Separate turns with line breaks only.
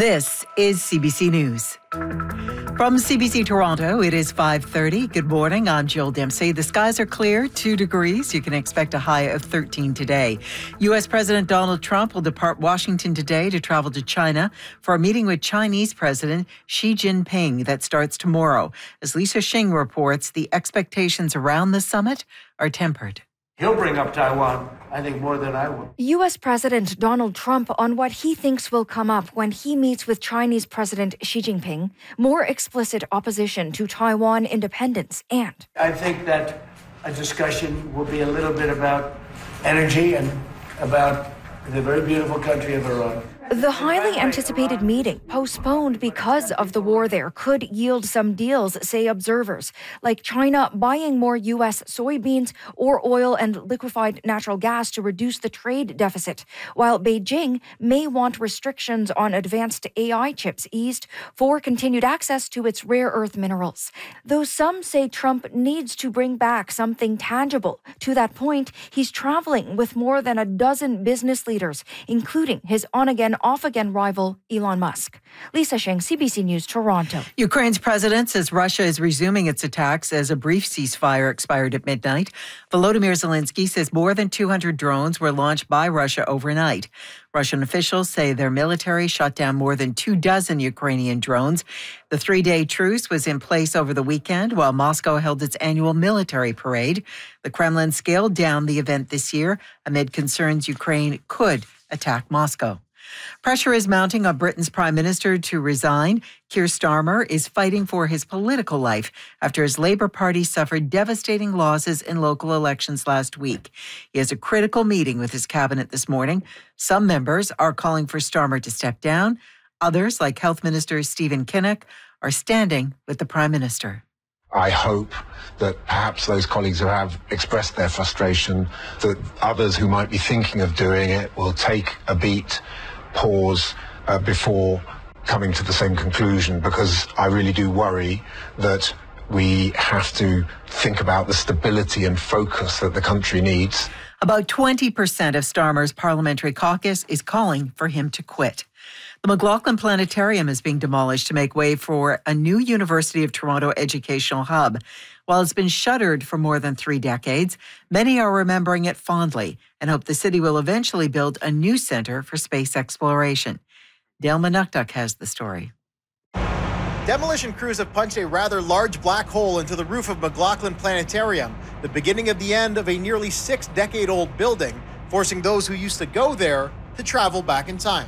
This is CBC News. From CBC Toronto, it is 5:30. Good morning. I'm Jill Dempsey. The skies are clear, 2 degrees. You can expect a high of 13 today. U.S. President Donald Trump will depart Washington today to travel to China for a meeting with Chinese President Xi Jinping that starts tomorrow. As Lisa Shing reports, the expectations around the summit are tempered.
He'll bring up Taiwan, I think, more than I will.
U.S. President Donald Trump on what he thinks will come up when he meets with Chinese President Xi Jinping, more explicit opposition to Taiwan independence, and
I think that a discussion will be a little bit about energy and about the very beautiful country of Iran.
The highly anticipated meeting, postponed because of the war there, could yield some deals, say observers, like China buying more U.S. soybeans or oil and liquefied natural gas to reduce the trade deficit, while Beijing may want restrictions on advanced AI chips eased for continued access to its rare earth minerals. Though some say Trump needs to bring back something tangible. To that point, he's traveling with more than a dozen business leaders, including his on-again, off-again rival Elon Musk. Lisa Shing, CBC News, Toronto.
Ukraine's president says Russia is resuming its attacks as a brief ceasefire expired at midnight. Volodymyr Zelensky says more than 200 drones were launched by Russia overnight. Russian officials say their military shot down more than 24 Ukrainian drones. The 3-day truce was in place over the weekend while Moscow held its annual military parade. The Kremlin scaled down the event this year amid concerns Ukraine could attack Moscow. Pressure is mounting on Britain's Prime Minister to resign. Keir Starmer is fighting for his political life after his Labour Party suffered devastating losses in local elections last week. He has a critical meeting with his cabinet this morning. Some members are calling for Starmer to step down. Others, like Health Minister Stephen Kinnock, are standing with the Prime Minister.
I hope that perhaps those colleagues who have expressed their frustration, that others who might be thinking of doing it will take a beat, pause before coming to the same conclusion, because I really do worry that we have to think about the stability and focus that the country needs.
About 20% of Starmer's parliamentary caucus is calling for him to quit. The McLaughlin Planetarium is being demolished to make way for a new University of Toronto educational hub. While it's been shuttered for more than 3 decades, many are remembering it fondly and hope the city will eventually build a new centre for space exploration. Dale Manukduk has the story.
Demolition crews have punched a rather large black hole into the roof of McLaughlin Planetarium, the beginning of the end of a nearly 6-decade-old building, forcing those who used to go there to travel back in time.